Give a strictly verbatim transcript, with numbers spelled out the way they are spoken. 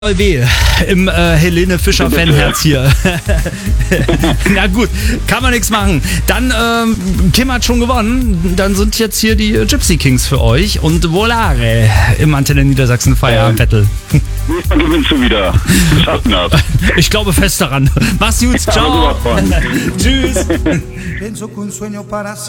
Weh im äh, Helene Fischer Fanherz hier. Na gut, kann man nichts machen. Dann, ähm, Kim hat schon gewonnen. Dann sind jetzt hier die Gypsy Kings für euch und Volare im Antenne Niedersachsen Feierabend Battle. Nächstes Mal gewinnst du wieder. Schaffen ab. Ich glaube fest daran. Mach's gut, ciao. Ja, Tschüss.